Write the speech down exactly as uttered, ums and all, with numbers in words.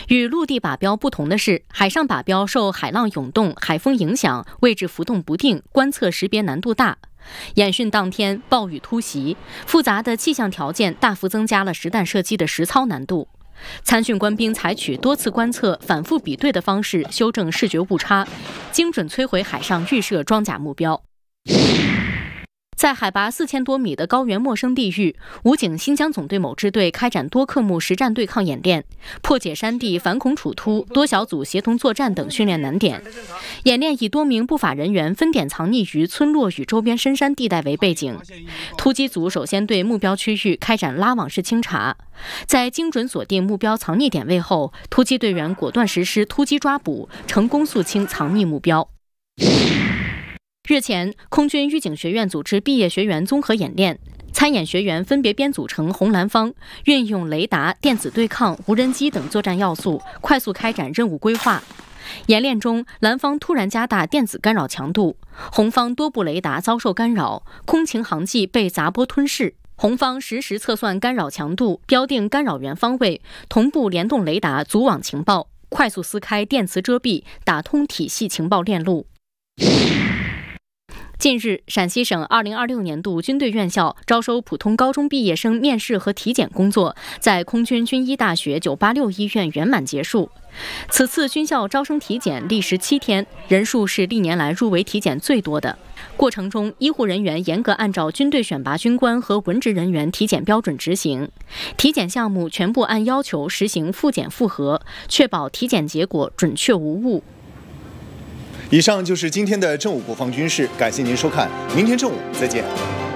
与陆地靶标不同的是，海上靶标受海浪涌动、海风影响，位置浮动不定，观测识别难度大。演训当天暴雨突袭，复杂的气象条件大幅增加了实弹射击的实操难度。参训官兵采取多次观测、反复比对的方式修正视觉误差，精准摧毁海上预设装甲目标。在海拔四千多米的高原陌生地域，武警新疆总队某支队开展多科目实战对抗演练，破解山地反恐处突、多小组协同作战等训练难点。演练以多名不法人员分点藏匿于村落与周边深山地带为背景，突击组首先对目标区域开展拉网式清查，在精准锁定目标藏匿点位后，突击队员果断实施突击抓捕，成功肃清藏匿目标。日前，空军预警学院组织毕业学员综合演练，参演学员分别编组成红蓝方，运用雷达、电子对抗、无人机等作战要素，快速开展任务规划。演练中，蓝方突然加大电子干扰强度，红方多部雷达遭受干扰，空情航迹被杂波吞噬。红方实时测算干扰强度，标定干扰源方位，同步联动雷达组网情报，快速撕开电磁遮蔽，打通体系情报链路。近日，陕西省二零二六年度军队院校招收普通高中毕业生面试和体检工作在空军军医大学九八六医院圆满结束。此次军校招生体检历时七天，人数是历年来入围体检最多的。过程中，医护人员严格按照军队选拔军官和文职人员体检标准执行，体检项目全部按要求实行复检复核，确保体检结果准确无误。 以上就是今天的正午国防军事，感谢您收看，明天正午再见。